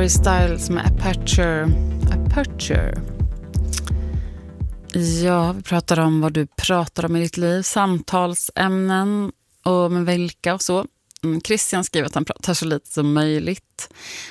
Harry Styles med Aperture. Ja, vi pratar om vad du pratar om i ditt liv, samtalsämnen och med vilka och så. Christian skriver att han pratar så lite som möjligt.